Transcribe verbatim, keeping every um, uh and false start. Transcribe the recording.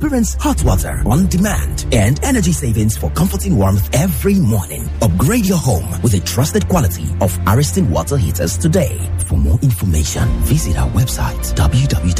experience hot water on demand and energy savings for comforting warmth every morning. Upgrade your home with a trusted quality of Ariston water heaters today. For more information, visit our website w w w